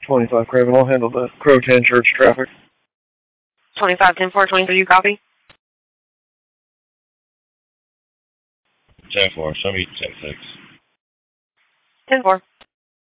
25 Craven. I'll handle the Crow 10 church traffic. 25, 10, 4, 23, you copy? 10-4, show me 10-6. 10-4.